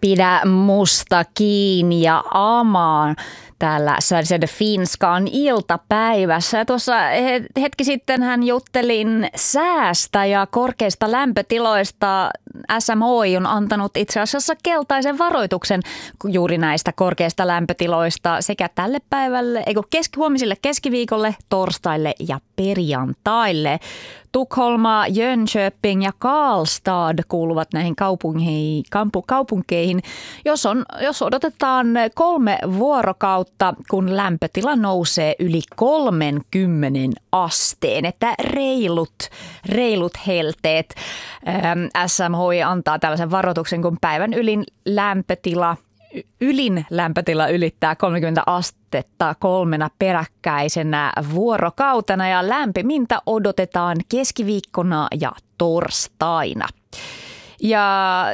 Pidä musta kiinni ja amaan täällä Sveriges Finskan iltapäivässä. Ja tuossa hetki sitten hän juttelin säästä ja korkeista lämpötiloista. SMHI on antanut itse asiassa keltaisen varoituksen juuri näistä korkeista lämpötiloista sekä tälle päivälle, huomiselle keskiviikolle, torstaille ja perjantaille. Tukholma, Jönköping ja Karlstad kuuluvat näihin kaupunkeihin, jos odotetaan 3 vuorokautta, kun lämpötila nousee yli 30 asteen, että reilut helteet. SMHI antaa tällaisen varoituksen, kun päivän ylin lämpötila ylittää 30 astetta 3 peräkkäisenä vuorokautena ja lämpimintä odotetaan keskiviikkona ja torstaina. Ja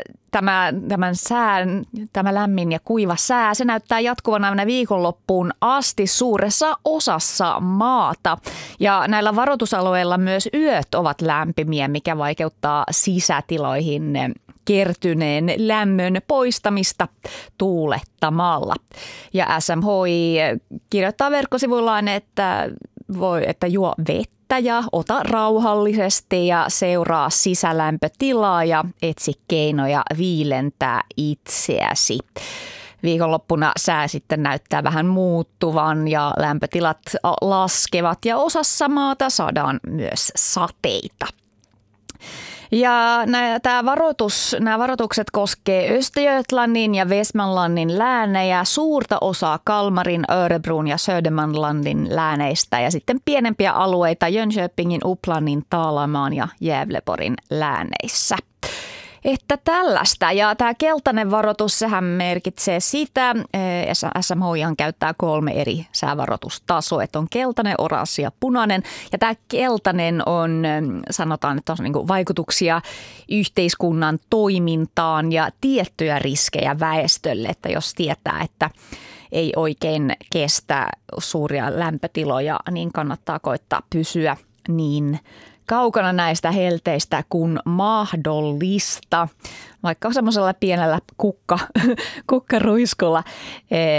tämä lämmin ja kuiva sää, se näyttää jatkuvan aina viikonloppuun asti suuressa osassa maata. Ja näillä varoitusalueilla myös yöt ovat lämpimiä, mikä vaikeuttaa sisätiloihin kertyneen lämmön poistamista tuulettamalla. Ja SMHI kirjoittaa verkkosivuillaan, että juo vettä ja ota rauhallisesti ja seuraa sisälämpötilaa ja etsi keinoja viilentää itseäsi. Viikonloppuna sää sitten näyttää vähän muuttuvan ja lämpötilat laskevat ja osassa maata saadaan myös sateita. Ja nämä varoitukset koskee Östergötlandin ja Västmanlandin läänejä, suurta osaa Kalmarin, Örebron ja Södermanlandin lääneistä ja sitten pienempiä alueita Jönköpingin, Upplandin, Taalamaan ja Gävleborgin lääneissä. Että tällaista. Ja tämä keltainen varoitus, sehän merkitsee sitä, SMHI käyttää 3 eri säävaroitustasoa, että on keltainen, oranssi ja punainen. Ja tämä keltainen on, sanotaan, että on niin kuin vaikutuksia yhteiskunnan toimintaan ja tiettyjä riskejä väestölle, että jos tietää, että ei oikein kestä suuria lämpötiloja, niin kannattaa koittaa pysyä niin kaukana näistä helteistä kuin mahdollista, vaikka semmoisella pienellä kukkaruiskulla.